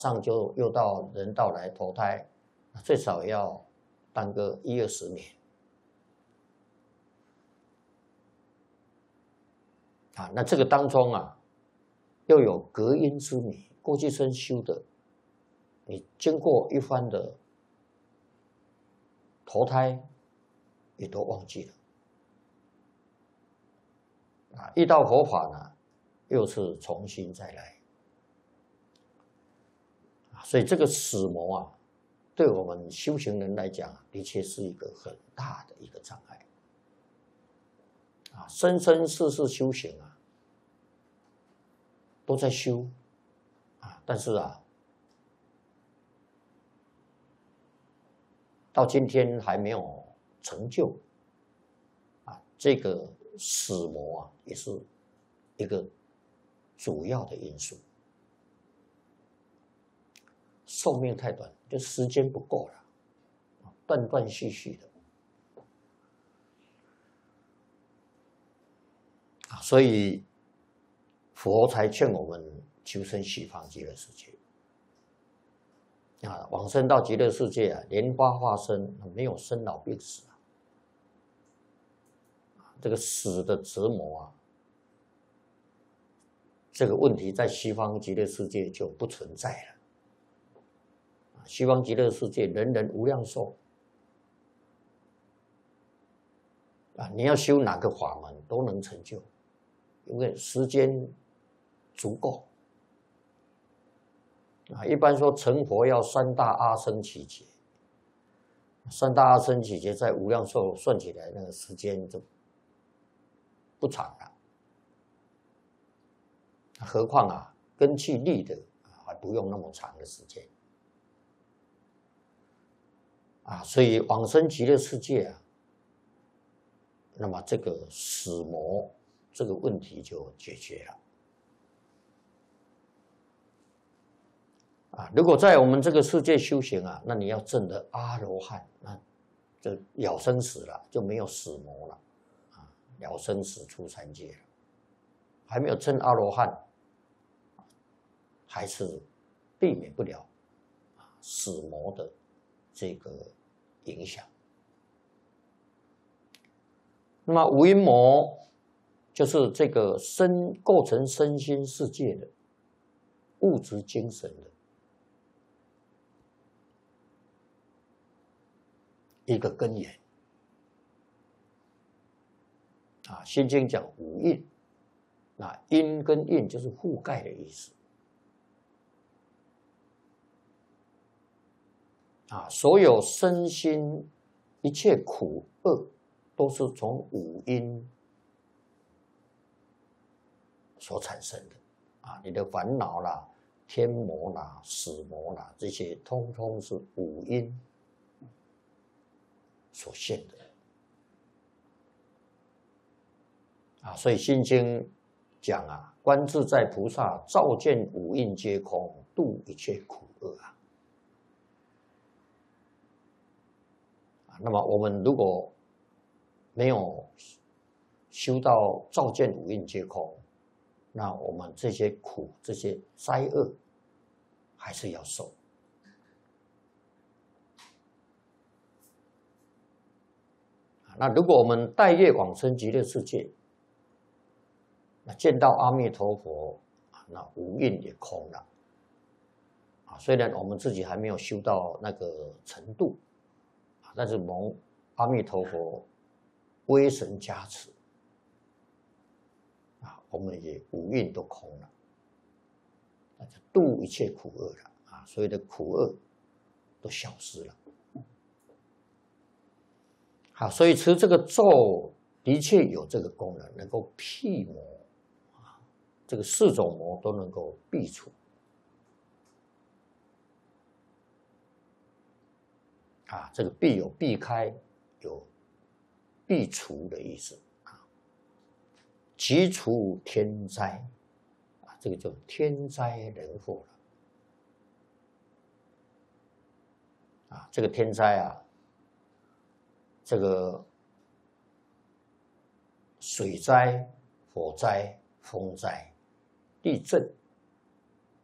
上就又到人道来投胎，最少要当个10-20年。那这个当中又有隔阴之谜，过去生修的，你经过一番的投胎，也都忘记了。遇到佛法呢，又是重新再来。所以这个死魔对我们修行人来讲，的确是一个很大的一个障碍。生生世世修行都在修但是到今天还没有成就这个死魔也是一个主要的因素。寿命太短，就时间不够了，断断续续的。所以佛才劝我们求生西方极乐世界。往生到极乐世界莲花化身，没有生老病死这个死的折磨这个问题在西方极乐世界就不存在了。西方极乐世界人人无量寿你要修哪个法门都能成就，因为时间足够一般说成佛要3大阿僧祇劫，3大阿僧祇劫在无量寿算起来，那个时间就不长了。何况根器利的还不用那么长的时间所以往生极乐世界那么这个死魔这个问题就解决了如果在我们这个世界修行那你要证得阿罗汉，那就了生死了，就没有死魔了了生死出三界了。还没有证阿罗汉，还是避免不了死魔的这个影响。那么五阴魔就是这个构成身心世界的物质精神的一个根源心经讲五阴，阴跟印就是覆盖的意思所有身心一切苦厄都是从五阴所产生的你的烦恼啦、天魔啦、死魔啦，这些通通是五阴所现的所以心经讲观自在菩萨照见五蕴皆空，度一切苦厄那么我们如果没有修到照见五蕴皆空，那我们这些苦、这些灾厄还是要受那如果我们带业往生极乐世界，那见到阿弥陀佛那五蕴也空了虽然我们自己还没有修到那个程度但是蒙阿弥陀佛威神加持我们也五蕴都空了，那就度一切苦厄了所有的苦厄都消失了所以持这个咒的确有这个功能，能够辟魔这个4种魔都能够避除这个避有避开，有避除的意思急除天灾这个就天灾人祸了这个天灾这个水灾、火灾、风灾、地震